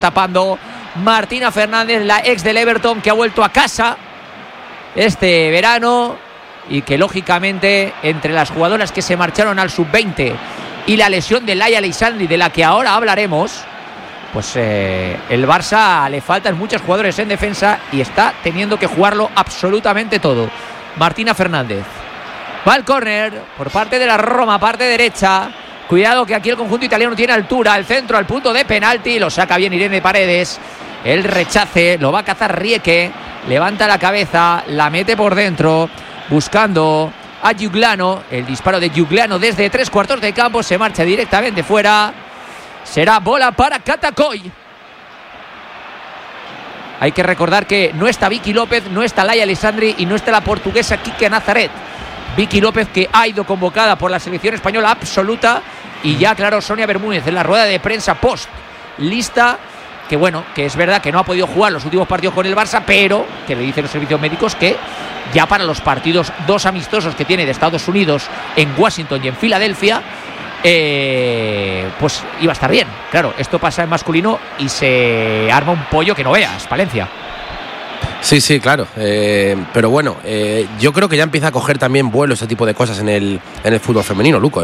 tapando Martina Fernández, la ex del Everton, que ha vuelto a casa este verano y que lógicamente entre las jugadoras que se marcharon al sub-20 y la lesión de Laia Aleixandri, de la que ahora hablaremos, pues el Barça le faltan muchos jugadores en defensa y está teniendo que jugarlo absolutamente todo. Martina Fernández va al córner por parte de la Roma, parte derecha. Cuidado que aquí el conjunto italiano tiene altura. El centro al punto de penalti. Lo saca bien Irene Paredes. El rechace. Lo va a cazar Rieke. Levanta la cabeza. La mete por dentro. Buscando a Giugliano. El disparo de Giugliano desde 3/4 de campo. Se marcha directamente fuera. Será bola para Catacoy. Hay que recordar que no está Vicky López, no está Laia Aleixandri y no está la portuguesa Quique Nazaret. Vicky López, que ha ido convocada por la selección española absoluta, y ya claro, Sonia Bermúdez en la rueda de prensa post lista, que bueno, que es verdad que no ha podido jugar los últimos partidos con el Barça, pero que le dicen los servicios médicos que ya para los partidos 2 amistosos que tiene de Estados Unidos en Washington y en Filadelfia, pues iba a estar bien. Claro, esto pasa en masculino y se arma un pollo que no veas, Palencia. Sí, claro, pero bueno, yo creo que ya empieza a coger también vuelo ese tipo de cosas en el fútbol femenino, Luco,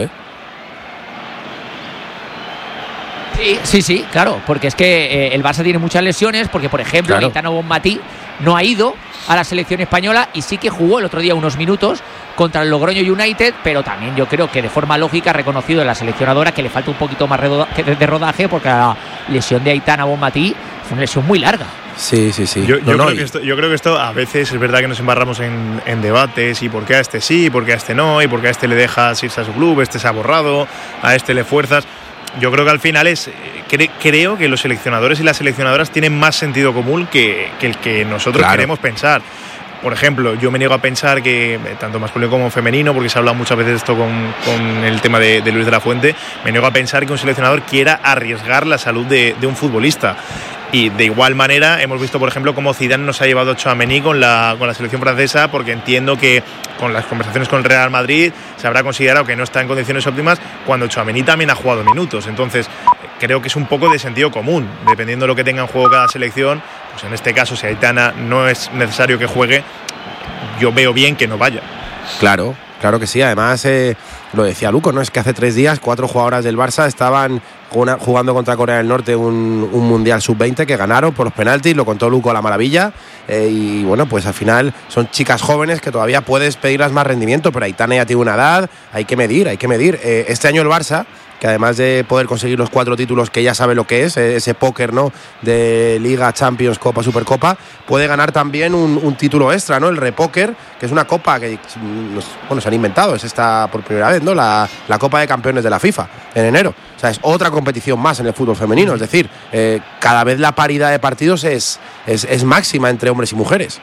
Sí, claro, porque es que el Barça tiene muchas lesiones, porque por ejemplo Aitana Bonmatí no ha ido a la selección española y sí que jugó el otro día unos minutos contra el Logroño United, pero también yo creo que de forma lógica ha reconocido en la seleccionadora que le falta un poquito más de rodaje, porque la lesión de Aitana Bonmatí fue una lesión muy larga. Sí. Yo creo que esto a veces es verdad que nos embarramos en debates, y por qué a este sí, y por qué a este no, y por qué a este le dejas irse a su club, este se ha borrado, a este le fuerzas. Yo creo que al final creo que los seleccionadores y las seleccionadoras tienen más sentido común que el que nosotros queremos pensar. Por ejemplo, yo me niego a pensar que, tanto masculino como femenino, porque se ha hablado muchas veces de esto con el tema de Luis de la Fuente, me niego a pensar que un seleccionador quiera arriesgar la salud de un futbolista. Y de igual manera hemos visto, por ejemplo, cómo Zidane nos ha llevado a Tchouaméni con la selección francesa, porque entiendo que con las conversaciones con el Real Madrid se habrá considerado que no está en condiciones óptimas cuando Tchouaméni también ha jugado minutos. Entonces creo que es un poco de sentido común, dependiendo de lo que tenga en juego cada selección. Pues en este caso, si Aitana no es necesario que juegue, yo veo bien que no vaya. Claro que sí. Además, lo decía Luco, ¿no? Es que hace 3 días 4 jugadoras del Barça estaban jugando contra Corea del Norte un Mundial Sub-20 que ganaron por los penaltis, lo contó Luco a la maravilla, y bueno, pues al final son chicas jóvenes que todavía puedes pedirlas más rendimiento, pero Aitana ya tiene una edad, hay que medir. Este año el Barça, que además de poder conseguir los 4 títulos que ya sabe lo que es, ese póker, ¿no?, de Liga, Champions, Copa, Supercopa, puede ganar también un título extra, ¿no?, el Repóker, que es una copa que, bueno, se han inventado, es esta por primera vez, ¿no?, la Copa de Campeones de la FIFA, en enero. O sea, es otra competición más en el fútbol femenino, es decir, cada vez la paridad de partidos es máxima entre hombres y mujeres.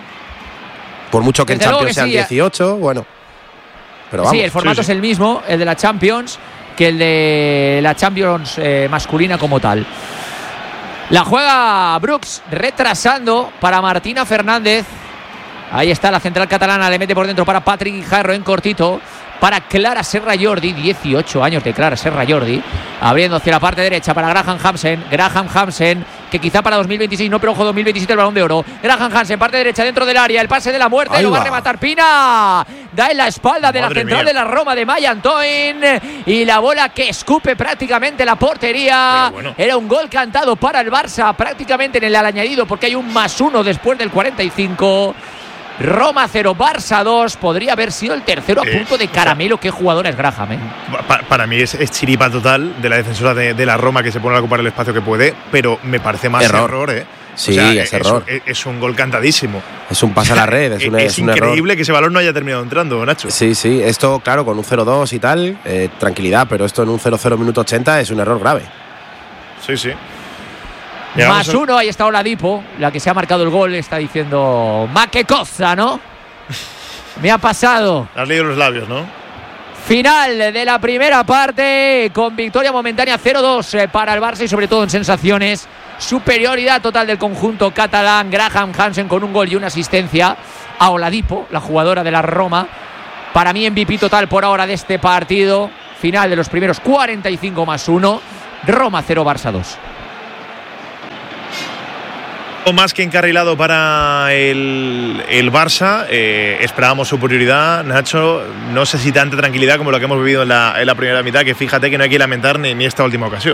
Por mucho que en Champions sean 18, bueno, pero vamos. Sí, el formato es el mismo, el de la Champions, que el de la Champions masculina como tal. La juega Brooks, retrasando para Martina Fernández. Ahí está la central catalana, le mete por dentro para Patrick Guijarro en cortito. Para Clara Serra Jordi, 18 años de Clara Serra Jordi, abriendo hacia la parte derecha para Graham Hansen, que quizá para 2026 no, pero ojo, 2027 el Balón de Oro. Graham Hansen, parte derecha dentro del área, el pase de la muerte, ahí lo va a rematar Pina, da en la espalda de la central de la Roma de Maya Antoine, y la bola que escupe prácticamente la portería. Bueno. Era un gol cantado para el Barça prácticamente en el añadido, porque hay un +1 después del 45. Roma 0, Barça 2. Podría haber sido el tercero a punto de caramelo. Qué jugadora es Graham, Para mí es chiripa total de la defensora de la Roma, que se pone a ocupar el espacio que puede, pero me parece más error, Sí, o sea, es error. Es un gol cantadísimo. Es un pase a la red. Es increíble que ese balón no haya terminado entrando, Nacho. Sí. Esto, claro, con un 0-2 y tal, tranquilidad, pero esto en un 0-0 minuto 80 es un error grave. Sí. +1, ahí está Oladipo, la que se ha marcado el gol, está diciendo, ¡ma qué cosa!, ¿no? Me ha pasado. Has leído los labios, ¿no? Final de la primera parte, con victoria momentánea 0-2 para el Barça y sobre todo en sensaciones. Superioridad total del conjunto catalán. Graham Hansen con un gol y una asistencia a Oladipo, la jugadora de la Roma. Para mí MVP total por ahora de este partido. Final de los primeros 45 +1. Roma 0, Barça 2. Más que encarrilado para el Barça. Esperábamos superioridad, Nacho. No sé si tanta tranquilidad como lo que hemos vivido en la primera mitad, que fíjate que no hay que lamentar ni esta última ocasión.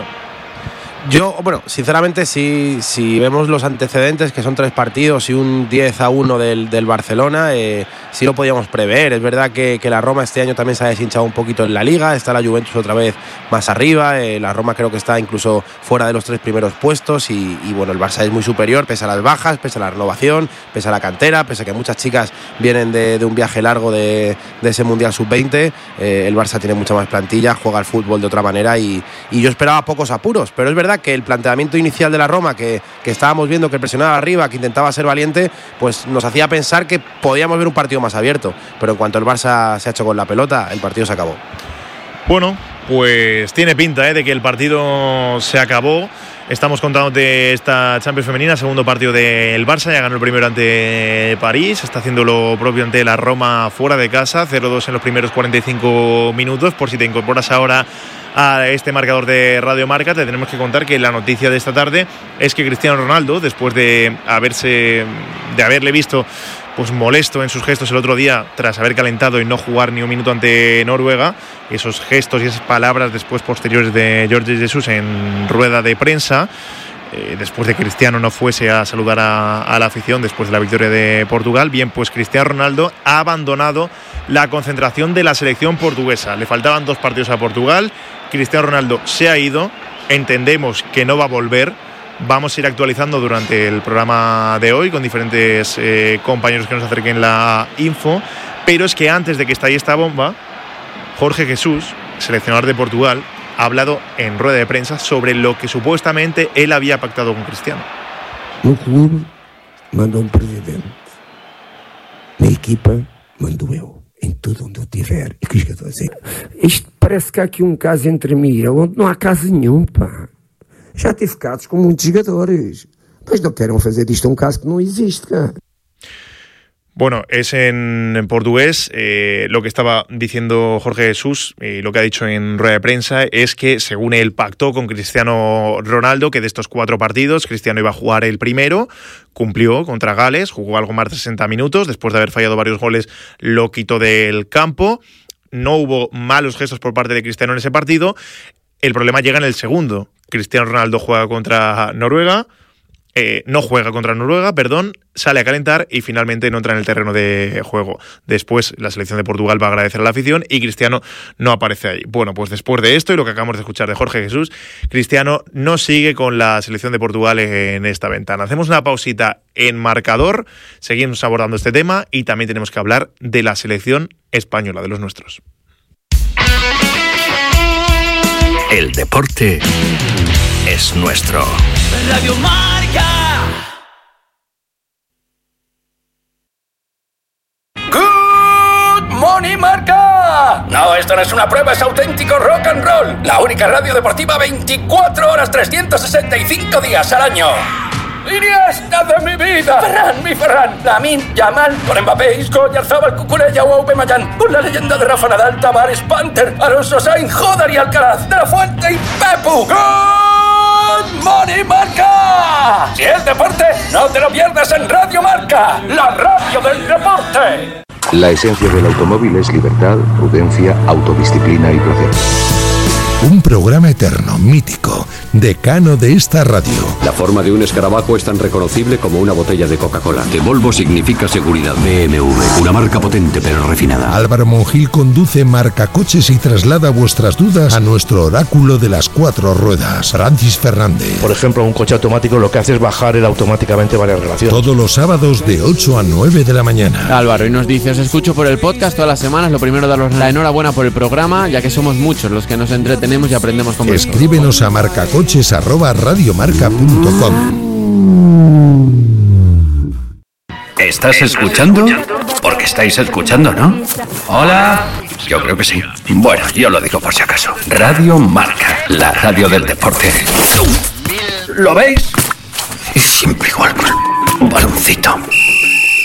Yo, bueno, sinceramente, si vemos los antecedentes, que son 3 partidos y un 10-1 del Barcelona, sí lo podíamos prever. Es verdad que la Roma este año también se ha deshinchado un poquito en la Liga, está la Juventus otra vez más arriba, la Roma creo que está incluso fuera de los 3 primeros puestos y bueno, el Barça es muy superior, pese a las bajas, pese a la renovación, pese a la cantera, pese a que muchas chicas vienen de un viaje largo de ese Mundial Sub-20, el Barça tiene mucha más plantilla, juega al fútbol de otra manera y yo esperaba pocos apuros, pero es verdad que el planteamiento inicial de la Roma, que estábamos viendo que presionaba arriba, que intentaba ser valiente, pues nos hacía pensar que podíamos ver un partido más abierto, pero en cuanto el Barça se ha hecho con la pelota, el partido se acabó. Bueno, pues tiene pinta de que el partido se acabó. Estamos contándote esta Champions femenina, segundo partido del Barça, ya ganó el primero ante París, está haciendo lo propio ante la Roma fuera de casa, 0-2 en los primeros 45 minutos. Por si te incorporas ahora a este marcador de Radio Marca, te tenemos que contar que la noticia de esta tarde es que Cristiano Ronaldo, después de haberle visto pues molesto en sus gestos el otro día tras haber calentado y no jugar ni un minuto ante Noruega, esos gestos y esas palabras después posteriores de Jorge Jesús en rueda de prensa, después de que Cristiano no fuese a saludar a la afición después de la victoria de Portugal, bien, pues Cristiano Ronaldo ha abandonado la concentración de la selección portuguesa. Le faltaban 2 partidos a Portugal, Cristiano Ronaldo se ha ido, entendemos que no va a volver. Vamos a ir actualizando durante el programa de hoy con diferentes compañeros que nos acerquen la info, pero es que antes de que estalle esta bomba, Jorge Jesús, seleccionador de Portugal, ha hablado en rueda de prensa sobre lo que supuestamente él había pactado con Cristiano. No clube manda un presidente, na equipa mando eu, em tudo onde eu estiver. E o que eu estou a dizer? Isto parece que há aqui caso entre mim, onde não há caso nenhum, pá. Já tive casos com muchos jugadores, mas no quieren hacer disto un caso que no existe, cara. Bueno, es en portugués. Lo que estaba diciendo Jorge Jesús y lo que ha dicho en rueda de prensa es que según él pactó con Cristiano Ronaldo que de estos 4 partidos Cristiano iba a jugar el primero, cumplió contra Gales, jugó algo más de 60 minutos, después de haber fallado varios goles lo quitó del campo, no hubo malos gestos por parte de Cristiano en ese partido. El problema llega en el segundo. Cristiano Ronaldo juega contra Noruega, no juega contra Noruega, sale a calentar y finalmente no entra en el terreno de juego. Después la selección de Portugal va a agradecer a la afición y Cristiano no aparece ahí. Bueno, pues después de esto y lo que acabamos de escuchar de Jorge Jesús, Cristiano no sigue con la selección de Portugal en esta ventana. Hacemos una pausita en marcador, seguimos abordando este tema y también tenemos que hablar de la selección española, de los nuestros. El deporte es nuestro. Radio Marca. Good morning, Marca. No, esto no es una prueba, es auténtico rock and roll. La única radio deportiva 24 horas, 365 días al año. Iniesta de mi vida. Ferran, mi Ferran. Lamine Yamal. Con Mbappé, Isco, Oyarzabal, Cucurella o Aubameyang. Con la leyenda de Rafa Nadal, Tavares, Panther, Alonso Sainz, Joder y Alcaraz. De la Fuente y Pepu. Good morning, Marca. Si es deporte, no te lo pierdas en Radio Marca, la radio del deporte. La esencia del automóvil es libertad, prudencia, autodisciplina y placer. Un programa eterno, mítico, decano de esta radio. La forma de un escarabajo es tan reconocible como una botella de Coca-Cola. Que Volvo significa seguridad. BMW, una marca potente pero refinada. Álvaro Monjil conduce Marcacoches y traslada vuestras dudas a nuestro oráculo de las 4 ruedas, Francis Fernández. Por ejemplo, un coche automático lo que hace es bajar él automáticamente varias relaciones. Todos los sábados de 8 a 9 de la mañana. Álvaro, y nos dice, os escucho por el podcast todas las semanas. Lo primero, daros la enhorabuena por el programa, ya que somos muchos los que nos entretenemos y aprendemos con vosotros. Escríbenos a marcacoches@radiomarca.com. ¿Estás escuchando? Porque estáis escuchando, ¿no? Hola. Yo creo que sí. Bueno, yo lo digo por si acaso. Radio Marca, la radio del deporte. ¿Lo veis? Y siempre igual con un baloncito.